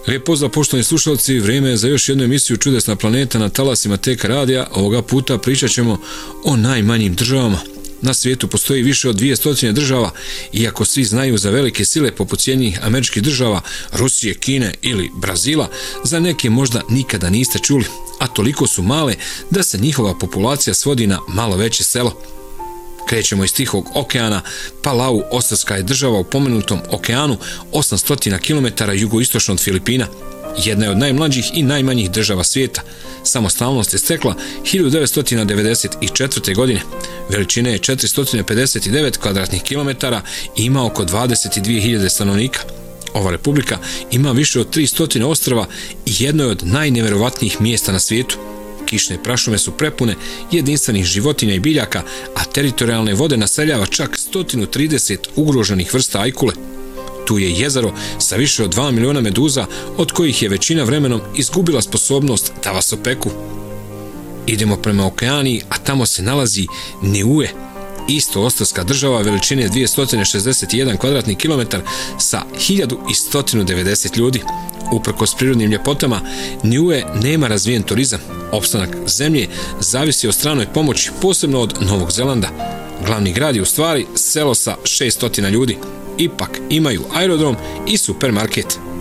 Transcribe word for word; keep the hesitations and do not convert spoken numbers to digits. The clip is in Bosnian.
Lijep pozdrav poštovani slušalci, vrijeme je za još jednu emisiju Čudesna planeta na talasima T K radija. Ovoga puta pričat ćemo o najmanjim državama. Na svijetu postoji više od dvjesto država, iako svi znaju za velike sile poput Sjedinjenih Američkih Država, Rusije, Kine ili Brazila, za neke možda nikada niste čuli, a toliko su male da se njihova populacija svodi na malo veće selo. Krećemo iz Tihog okeana, Palau ostrvska je država u pomenutom okeanu osamsto kilometara jugoistočno od Filipina. Jedna je od najmlađih i najmanjih država svijeta. Samostalnost je stekla hiljadu devetsto devedeset četvrte. godine. Veličine je četiristo pedeset devet kvadratnih kilometara i ima oko dvadeset dvije hiljade stanovnika. Ova republika ima više od tristo ostrva i jedno je od najneverovatnijih mjesta na svijetu. Kišne prašume su prepune jedinstvenih životinja i biljaka, a teritorijalne vode naseljava čak sto trideset ugroženih vrsta ajkule. Tu je jezero sa više od dva miliona meduza, od kojih je većina vremenom izgubila sposobnost da vas opeku. Idemo prema okeaniji, a tamo se nalazi Niue, isto ostrvska država veličine dvjesto šezdeset jedan kvadratni kilometar sa hiljadu sto devedeset ljudi. Uprkos prirodnim ljepotama, Niue nema razvijen turizam. Opstanak zemlje zavisi od stranoj pomoći, posebno od Novog Zelanda. Glavni grad je u stvari selo sa šeststo ljudi. Ipak imaju aerodrom i supermarket.